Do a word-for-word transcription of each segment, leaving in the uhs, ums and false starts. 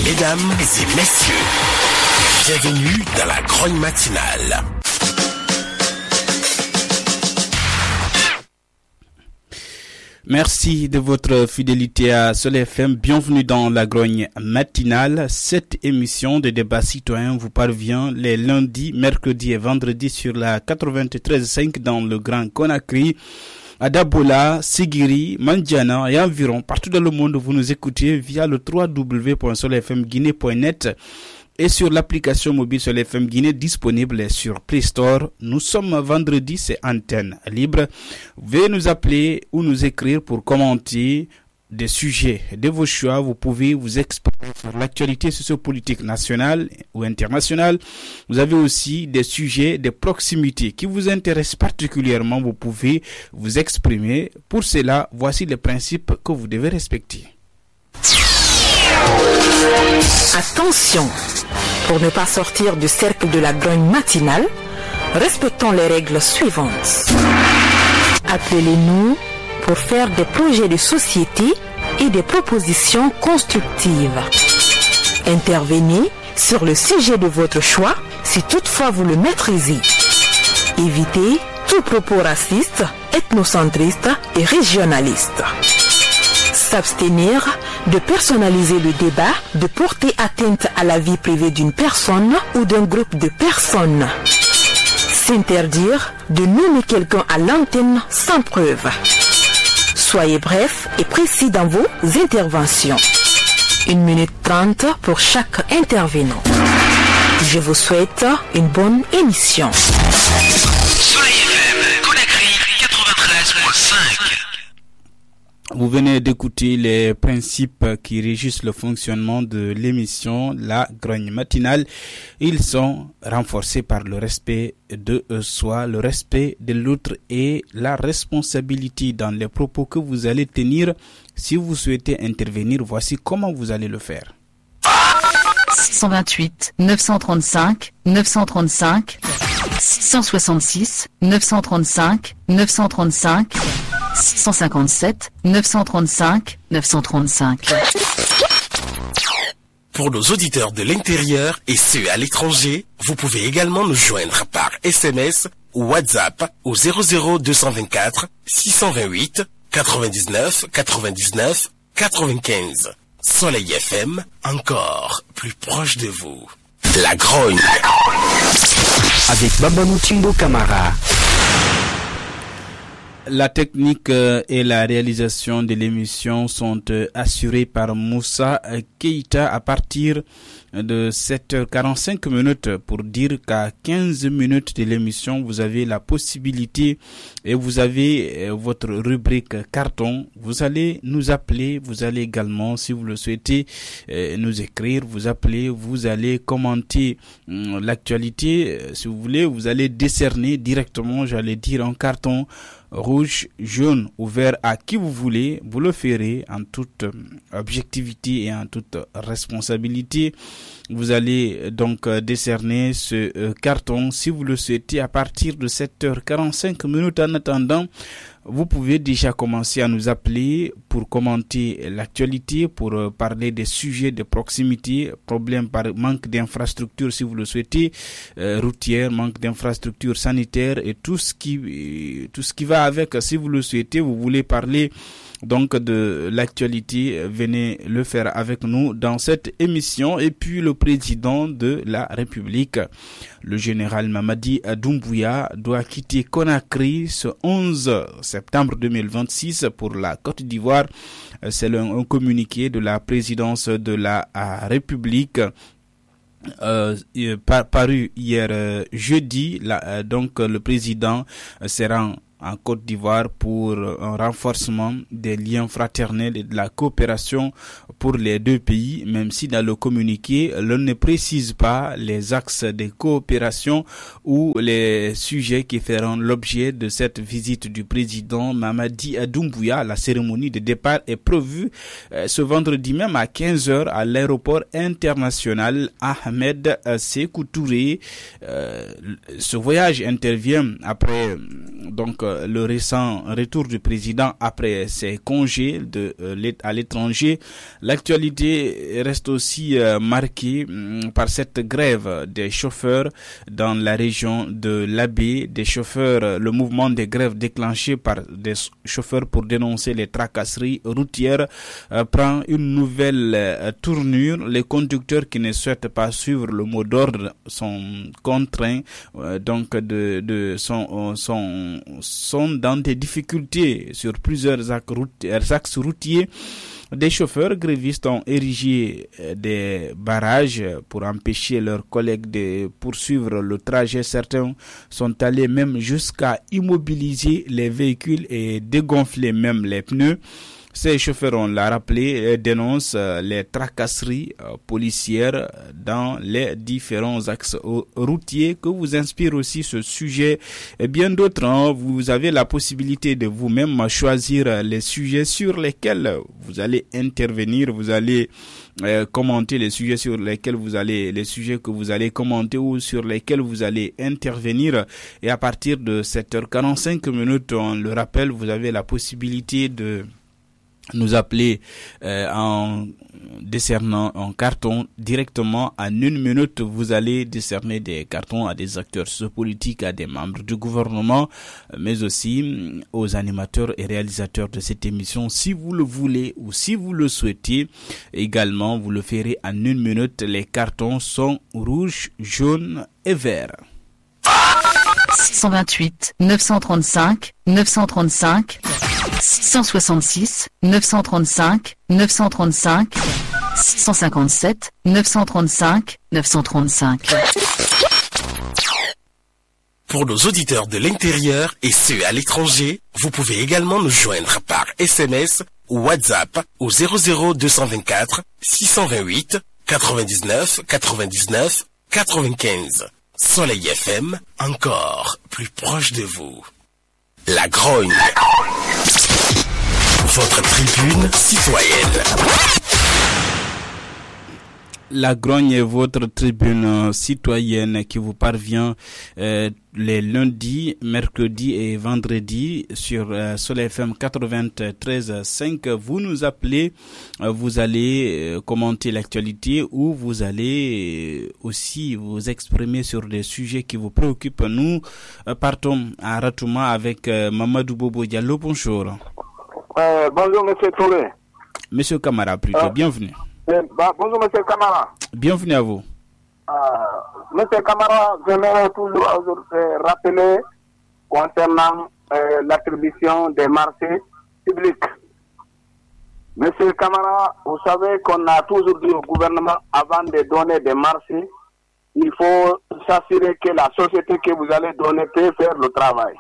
Mesdames et messieurs, bienvenue dans la grogne matinale. Merci de votre fidélité à Soleil F M. Bienvenue dans la grogne matinale. Cette émission de débat citoyen vous parvient les lundis, mercredis et vendredis sur la quatre-vingt-treize virgule cinq dans le Grand Conakry, à Dabola, Sigiri, Mandiana et environ partout dans le monde. Vous nous écoutez via le w w w point soleil f m guinée point net et sur l'application mobile Soleil F M Guinée disponible sur Play Store. Nous sommes vendredi, c'est antenne libre. Veuillez nous appeler ou nous écrire pour commenter des sujets de vos choix. Vous pouvez vous exprimer sur l'actualité sociopolitique nationale ou internationale. Vous avez aussi des sujets de proximité qui vous intéressent particulièrement. Vous pouvez vous exprimer. Pour cela, voici les principes que vous devez respecter. Attention, pour ne pas sortir du cercle de la grogne matinale, respectons les règles suivantes. Appelez-nous pour faire des projets de société et des propositions constructives. Intervenez sur le sujet de votre choix si toutefois vous le maîtrisez. Évitez tout propos raciste, ethnocentriste et régionaliste. S'abstenir de personnaliser le débat, de porter atteinte à la vie privée d'une personne ou d'un groupe de personnes. S'interdire de nommer quelqu'un à l'antenne sans preuve. Soyez bref et précis dans vos interventions. Une minute trente pour chaque intervenant. Je vous souhaite une bonne émission. Soleil F M, Conakry quatre-vingt-treize virgule cinq. Vous venez d'écouter les principes qui régissent le fonctionnement de l'émission La Grogne Matinale. Ils sont renforcés par le respect de soi, le respect de l'autre et la responsabilité dans les propos que vous allez tenir. Si vous souhaitez intervenir, voici comment vous allez le faire. six cent vingt-huit, neuf cent trente-cinq, neuf cent trente-cinq, six cent soixante-six, neuf cent trente-cinq, neuf cent trente-cinq, six cent cinquante-sept, neuf cent trente-cinq, neuf cent trente-cinq. Pour nos auditeurs de l'intérieur et ceux à l'étranger, vous pouvez également nous joindre par S M S ou WhatsApp au zéro zéro deux cent vingt-quatre, six cent vingt-huit, quatre-vingt-dix-neuf, quatre-vingt-dix-neuf, quatre-vingt-quinze. Soleil F M, encore plus proche de vous. La grogne. Avec Baba Moutimbo Camara. La technique et la réalisation de l'émission sont assurées par Moussa Keita à partir de sept heures quarante-cinq minutes, pour dire qu'à quinze minutes de l'émission, vous avez la possibilité et vous avez votre rubrique carton. Vous allez nous appeler, vous allez également, si vous le souhaitez, nous écrire, vous appelez, vous allez commenter l'actualité. Si vous voulez, vous allez décerner directement, j'allais dire, en carton rouge, jaune ou vert à qui vous voulez. Vous le ferez en toute objectivité et en toute responsabilité. Vous allez donc décerner ce carton si vous le souhaitez à partir de sept heures quarante-cinq minutes. En attendant, vous pouvez déjà commencer à nous appeler pour commenter l'actualité, pour parler des sujets de proximité, problème par manque d'infrastructures si vous le souhaitez, euh, routières, manque d'infrastructures sanitaires et tout ce qui tout ce qui va avec. Si vous le souhaitez, vous voulez parler donc de l'actualité, venez le faire avec nous dans cette émission. Et puis le président de la République, le général Mamadi Doumbouya, doit quitter Conakry ce onze septembre deux mille vingt-six pour la Côte d'Ivoire. C'est un communiqué de la présidence de la République Euh, par, paru hier euh, jeudi. Là, euh, donc le président euh, se rend en Côte d'Ivoire pour un renforcement des liens fraternels et de la coopération pour les deux pays, même si dans le communiqué, l'on ne précise pas les axes de coopération ou les sujets qui feront l'objet de cette visite du président Mamadi Doumbouya. La cérémonie de départ est prévue euh, ce vendredi même à quinze heures à l'aéroport international Ahmed Sékou Touré. Euh, ce voyage intervient après donc le récent retour du président après ses congés de, euh, à l'étranger, l'actualité reste aussi euh, marquée euh, par cette grève des chauffeurs dans la région de l'Abbé, des chauffeurs, le mouvement des grèves déclenché par des chauffeurs pour dénoncer les tracasseries routières euh, prend une nouvelle euh, tournure. Les conducteurs qui ne souhaitent pas suivre le mot d'ordre sont contraints euh, donc de, de sont, sont, sont dans des difficultés sur plusieurs axes routiers, axes routiers. Des chauffeurs grévistes ont érigé des barrages pour empêcher leurs collègues de poursuivre le trajet. Certains sont allés même jusqu'à immobiliser les véhicules et dégonfler même les pneus. Ces chauffeurs, on l'a rappelé, dénoncent les tracasseries policières dans les différents axes routiers. Que vous inspire aussi ce sujet et bien d'autres, hein. Vous avez la possibilité de vous-même choisir les sujets sur lesquels vous allez intervenir. Vous allez euh, commenter les sujets sur lesquels vous allez, les sujets que vous allez commenter ou sur lesquels vous allez intervenir. Et à partir de sept heures quarante-cinq minutes, on le rappelle, vous avez la possibilité de nous appeler euh, en décernant un carton directement. En une minute, vous allez décerner des cartons à des acteurs sociopolitiques, à des membres du gouvernement, mais aussi aux animateurs et réalisateurs de cette émission. Si vous le voulez ou si vous le souhaitez, également, vous le ferez en une minute. Les cartons sont rouges, jaunes et verts. six cent vingt-huit, neuf cent trente-cinq, neuf cent trente-cinq, six cent soixante-six, neuf cent trente-cinq, neuf cent trente-cinq, six cent cinquante-sept, neuf cent trente-cinq, neuf cent trente-cinq. Pour nos auditeurs de l'intérieur et ceux à l'étranger, vous pouvez également nous joindre par S M S ou WhatsApp au zéro zéro deux cent vingt-quatre six cent vingt-huit quatre-vingt-dix-neuf quatre-vingt-dix-neuf quatre-vingt-quinze. Soleil F M, encore plus proche de vous. La Grogne, votre tribune citoyenne. La Grogne est votre tribune citoyenne qui vous parvient euh, les lundis, mercredis et vendredis sur euh, Soleil F M quatre-vingt-treize virgule cinq. Vous nous appelez, euh, vous allez euh, commenter l'actualité ou vous allez euh, aussi vous exprimer sur des sujets qui vous préoccupent. Nous euh, partons à Ratouma avec euh, Mamadou Bobo Diallo. Bonjour. Euh, bonjour Monsieur Touré. Monsieur Camara, plutôt. Euh, bienvenue. Euh, bah, bonjour Monsieur Camara. Bienvenue à vous. Euh, Monsieur Camara, je voudrais toujours euh, rappeler concernant euh, l'attribution des marchés publics. Monsieur Camara, vous savez qu'on a toujours dit au gouvernement, avant de donner des marchés, il faut s'assurer que la société que vous allez donner peut faire le travail.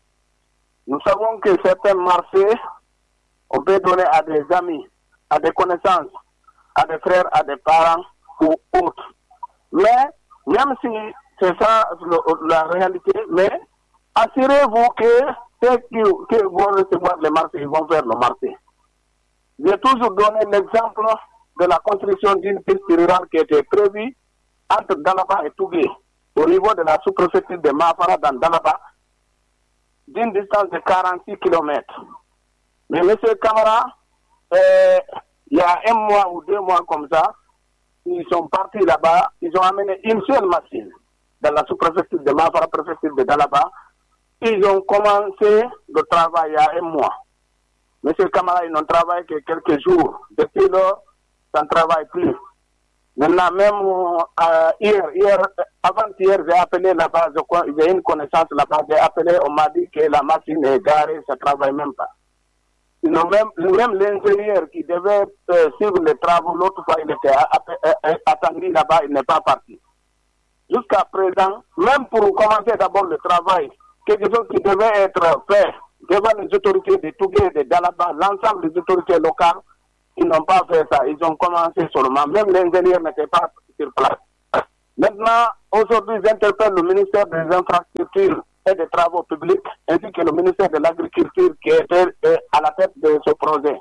Nous savons que certains marchés, on peut donner à des amis, à des connaissances, à des frères, à des parents ou autres. Mais, même si c'est ça le, la réalité, mais assurez-vous que ceux qui, qui vont recevoir les marchés, ils vont faire le marché. J'ai toujours donné l'exemple de la construction d'une piste rurale qui était prévue entre Dalaba et Tougué, au niveau de la sous-préfecture de Mafara dans Dalaba, d'une distance de quarante-six kilomètres. Mais M. Camara, euh, il y a un mois ou deux mois comme ça, ils sont partis là-bas, ils ont amené une seule machine dans la sous-préfecture de Mafara, préfecture de Dalaba. Ils ont commencé le travail il y a un mois. Monsieur Camara, ils n'ont travaillé que quelques jours. Depuis lors, ça ne travaille plus. Maintenant, même euh, hier, hier, avant-hier, j'ai appelé là-bas, j'ai une connaissance là-bas, j'ai appelé, on m'a dit que la machine est garée, ça ne travaille même pas. Sinon, même, même l'ingénieur qui devait euh, suivre les travaux, l'autre fois, il était attendu là-bas, il n'est pas parti. Jusqu'à présent, même pour commencer d'abord le travail, quelque chose qui devait être fait devant les autorités de Tougué et de Dalaba, l'ensemble des autorités locales, ils n'ont pas fait ça. Ils ont commencé seulement. Même l'ingénieur n'était pas sur place. Maintenant, aujourd'hui, j'interpelle le ministère des Infrastructures et des Travaux Publics, ainsi que le ministère de l'Agriculture qui était à la tête de ce projet.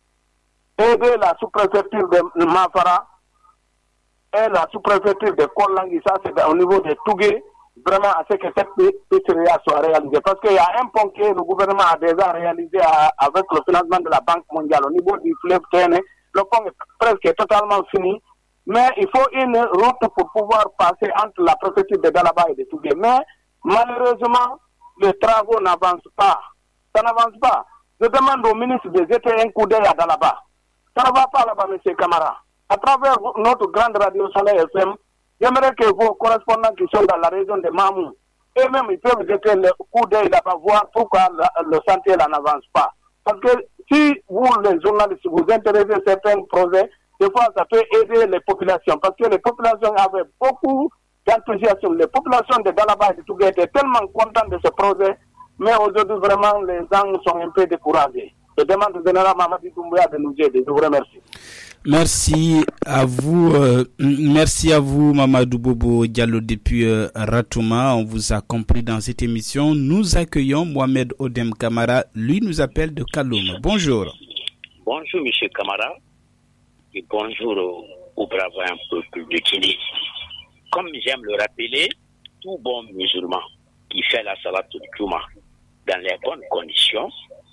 Aider la sous-préfecture de Mafara et la sous-préfecture de Kolangui, ça c'est au niveau de Tougué, vraiment à ce que cette pizzeria soit réalisée. Parce qu'il y a un pont que le gouvernement a déjà réalisé à, avec le financement de la Banque mondiale au niveau du fleuve Téné. Le pont est presque totalement fini. Mais il faut une route pour pouvoir passer entre la préfecture de Dalaba et de Tougué. Mais malheureusement, les travaux n'avancent pas. Ça n'avance pas. Je demande au ministre de jeter un coup d'œil à Dalaba. Ça ne va pas là-bas, M. Camara. À travers notre grande radio Soleil F M, j'aimerais que vos correspondants qui sont dans la région de Mamou, eux-mêmes, ils peuvent jeter le coup d'œil là-bas, voir pourquoi la, le chantier là n'avance pas. Parce que si vous, les journalistes, vous intéressez à certains projets, des fois, ça peut aider les populations. Parce que les populations avaient beaucoup d'enthousiasme. Les populations de Dalaba et de Tougué étaient tellement contentes de ce projet. Mais aujourd'hui, vraiment, les gens sont un peu découragés. Je demande au général Mamadi Doumbouya de nous aider. Je vous remercie. Merci à vous, euh, merci à vous, Mamadou Bobo Diallo depuis euh, Ratouma. On vous a compris dans cette émission. Nous accueillons Mohamed Odem Camara. Lui nous appelle de Kaloum. Bonjour. Bonjour, Monsieur Camara. Et bonjour au, au brave peuple de Guinée. Comme j'aime le rappeler, tout bon musulman qui fait la salat du Juma dans les bonnes conditions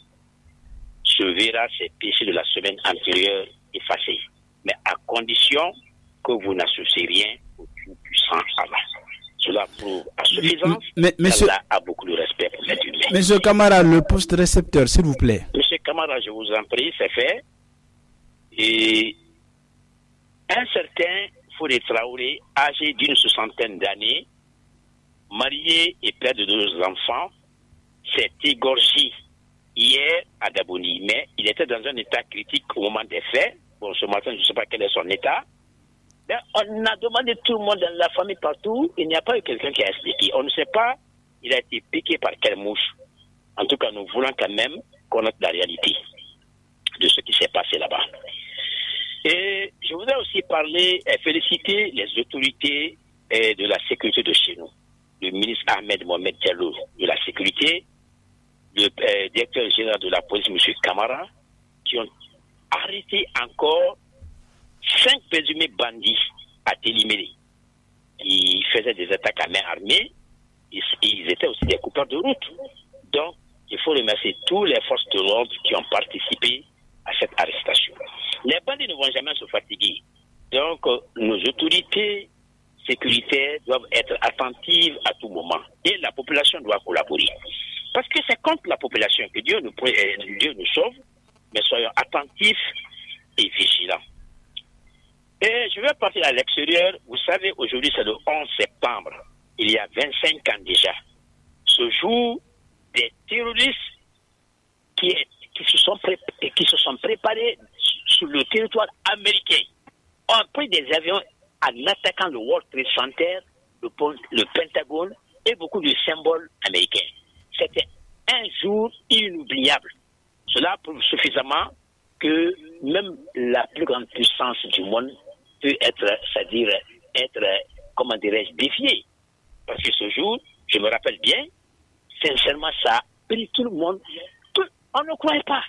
se verra ses péchés de la semaine antérieure effacés, mais à condition que vous n'associez rien au Tout-Puissant Allah. Cela prouve à suffisance qu'Allah a beaucoup de respect pour l'être humain. Monsieur Camara, le poste récepteur, s'il vous plaît. Monsieur Camara, je vous en prie, c'est fait. Et un certain Fodé Traoré, âgé d'une soixantaine d'années, marié et père de deux enfants, s'est égorgé hier à Daboni, mais il était dans un état critique au moment des faits. Bon, ce matin, je ne sais pas quel est son état. Mais on a demandé tout le monde dans la famille partout, il n'y a pas eu quelqu'un qui a expliqué. On ne sait pas, il a été piqué par quelle mouche. En tout cas, nous voulons quand même connaître la réalité de ce qui s'est passé là-bas. Et je voudrais aussi parler et féliciter les autorités eh, de la sécurité de chez nous. Le ministre Ahmed Mohamed Diallo de la sécurité, le euh, directeur général de la police, M. Camara, qui ont arrêté encore cinq présumés bandits à Téliméré. Ils faisaient des attaques à main armée. Ils, ils étaient aussi des coupeurs de route. Donc, il faut remercier toutes les forces de l'ordre qui ont participé à cette arrestation. Les bandits ne vont jamais se fatiguer. Donc, euh, nos autorités sécuritaires doivent être attentives à tout moment. Et la population doit collaborer. Parce que c'est contre la population que Dieu nous, euh, Dieu nous sauve, mais soyons attentifs et vigilants. Et je vais partir à l'extérieur. Vous savez, aujourd'hui, c'est le onze septembre. Il y a vingt-cinq ans déjà. Ce jour, des terroristes qui, qui, se, sont pré- qui se sont préparés sur le territoire américain ont pris des avions en attaquant le World Trade Center, le, le Pentagone et beaucoup de symboles américains. C'était un jour inoubliable. Cela prouve suffisamment que même la plus grande puissance du monde peut être, c'est-à-dire être, comment dirais-je, défiée. Parce que ce jour, je me rappelle bien, sincèrement, ça a pris tout le monde. Tout, on ne croyait pas.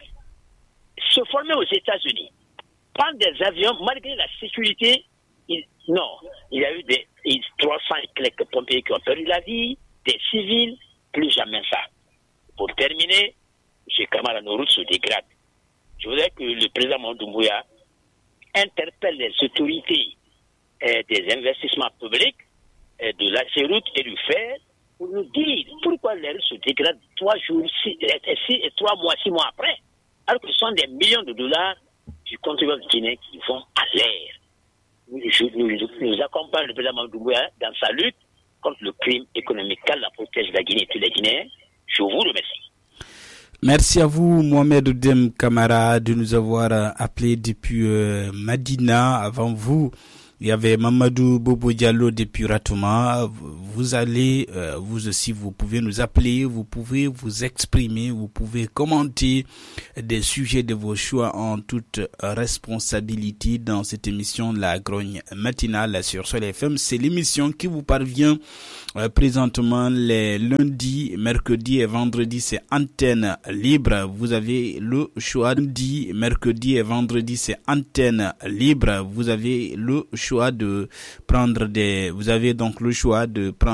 Se former aux États-Unis, prendre des avions, malgré la sécurité, il, non, il y a eu des trois cents et quelques pompiers qui ont perdu la vie, des civils, plus jamais ça. Pour terminer, M. Camara, nos routes se dégradent. Je voudrais que le président Doumbouya interpelle les autorités euh, des investissements publics, euh, de la route et du fer, pour nous dire pourquoi les routes se dégradent trois jours, six, six, trois mois, six mois après, alors que ce sont des millions de dollars du contribuable guinéen qui vont à l'air. Nous, nous, nous accompagnons le président Doumbouya dans sa lutte contre le crime économique, car la protège la Guinée et tous les Guinéens. Je vous remercie. Merci à vous, Mohamed Odem Camara, de nous avoir appelé depuis euh, Madina. Avant vous, il y avait Mamadou Bobo Diallo depuis Ratouma. Vous allez, euh, vous aussi, vous pouvez nous appeler, vous pouvez vous exprimer, vous pouvez commenter des sujets de vos choix en toute responsabilité dans cette émission La Grogne Matinale sur Soleil F M. C'est l'émission qui vous parvient euh, présentement les lundis, mercredis et vendredis. C'est antenne libre. Vous avez le choix lundi, mercredi et vendredi. C'est antenne libre. Vous avez le choix de prendre des, vous avez donc le choix de prendre